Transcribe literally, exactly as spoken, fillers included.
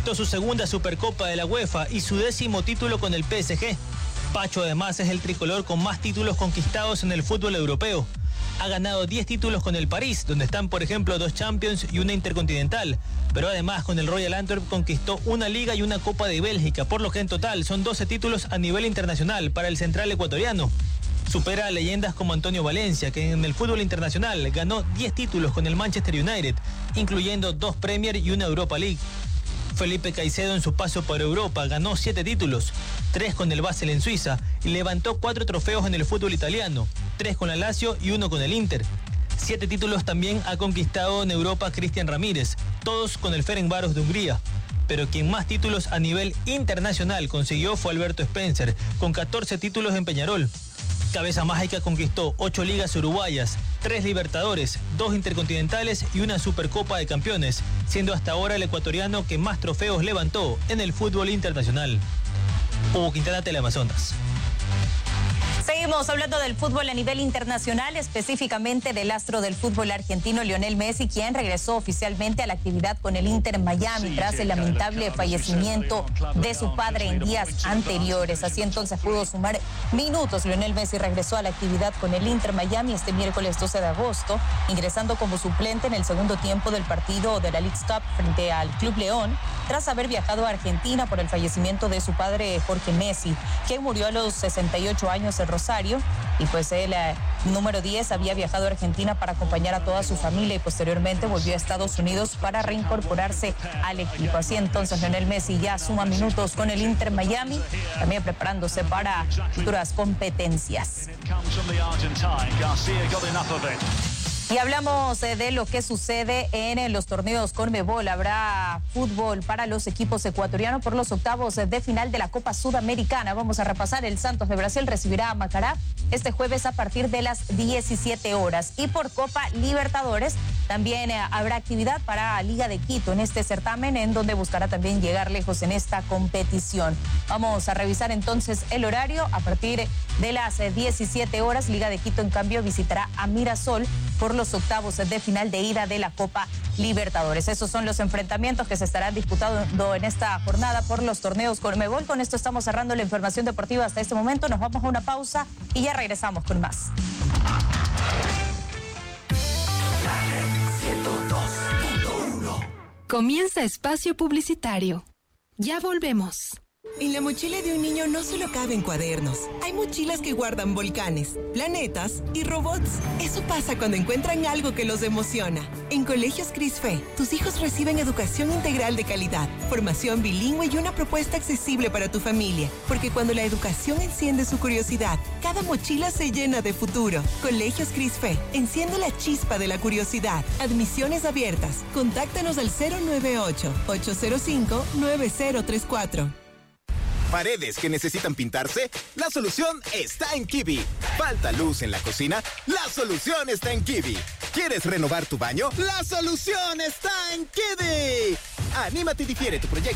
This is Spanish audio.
conquistó su segunda Supercopa de la UEFA y su décimo título con el P S G. Pacho además es el tricolor con más títulos conquistados en el fútbol europeo. Ha ganado diez títulos con el París, donde están por ejemplo dos Champions y una Intercontinental, pero además con el Royal Antwerp conquistó una Liga y una Copa de Bélgica, por lo que en total son doce títulos a nivel internacional para el central ecuatoriano. Supera a leyendas como Antonio Valencia, que en el fútbol internacional ganó diez títulos con el Manchester United, incluyendo dos Premier y una Europa League. Felipe Caicedo en su paso por Europa ganó siete títulos, tres con el Basel en Suiza y levantó cuatro trofeos en el fútbol italiano, tres con la Lazio y uno con el Inter. Siete títulos también ha conquistado en Europa Cristian Ramírez, todos con el Ferencváros de Hungría. Pero quien más títulos a nivel internacional consiguió fue Alberto Spencer, con catorce títulos en Peñarol. Cabeza Mágica conquistó ocho ligas uruguayas, tres Libertadores, dos Intercontinentales y una Supercopa de Campeones, siendo hasta ahora el ecuatoriano que más trofeos levantó en el fútbol internacional. Hugo Quintana, Teleamazonas. Seguimos hablando del fútbol a nivel internacional, específicamente del astro del fútbol argentino Lionel Messi, quien regresó oficialmente a la actividad con el Inter Miami tras el lamentable fallecimiento de su padre en días anteriores. Así entonces pudo sumar minutos. Lionel Messi regresó a la actividad con el Inter Miami este miércoles doce de agosto, ingresando como suplente en el segundo tiempo del partido de la Leagues Cup frente al Club León, tras haber viajado a Argentina por el fallecimiento de su padre Jorge Messi, quien murió a los sesenta y ocho años en Rosario, y pues el eh, número diez había viajado a Argentina para acompañar a toda su familia y posteriormente volvió a Estados Unidos para reincorporarse al equipo. Así entonces Lionel Messi ya suma minutos con el Inter Miami, también preparándose para futuras competencias. Y hablamos eh, de lo que sucede en eh, los torneos Conmebol. Habrá fútbol para los equipos ecuatorianos por los octavos eh, de final de la Copa Sudamericana. Vamos a repasar. El Santos de Brasil recibirá a Macará este jueves a partir de las diecisiete horas. Y por Copa Libertadores también eh, habrá actividad para Liga de Quito en este certamen, en donde buscará también llegar lejos en esta competición. Vamos a revisar entonces el horario. A partir de las eh, diecisiete horas, Liga de Quito en cambio visitará a Mirasol por los octavos de final de ida de la Copa Libertadores. Esos son los enfrentamientos que se estarán disputando en esta jornada por los torneos Conmebol. Con esto estamos cerrando la información deportiva hasta este momento. Nos vamos a una pausa y ya regresamos con más. ciento dos punto uno. Comienza espacio publicitario. Ya volvemos. En la mochila de un niño no solo caben cuadernos. Hay mochilas que guardan volcanes, planetas y robots. Eso pasa cuando encuentran algo que los emociona. En Colegios Crisfe, tus hijos reciben educación integral de calidad, formación bilingüe y una propuesta accesible para tu familia. Porque cuando la educación enciende su curiosidad, cada mochila se llena de futuro. Colegios Crisfe, enciende la chispa de la curiosidad. Admisiones abiertas. Contáctanos al cero nueve ocho, ocho cero cinco, nueve cero tres cuatro. ¿Paredes que necesitan pintarse? La solución está en Kiwi. ¿Falta luz en la cocina? La solución está en Kiwi. ¿Quieres renovar tu baño? La solución está en Kiwi. Anímate y difiere tu proyecto